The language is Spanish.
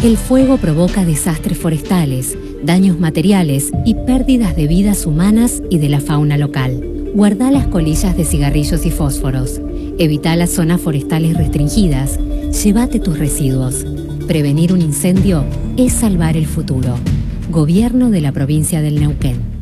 El fuego provoca desastres forestales, daños materiales y pérdidas de vidas humanas y de la fauna local. Guardá las colillas de cigarrillos y fósforos. Evita las zonas forestales restringidas. Llévate tus residuos. Prevenir un incendio es salvar el futuro. Gobierno de la provincia del Neuquén.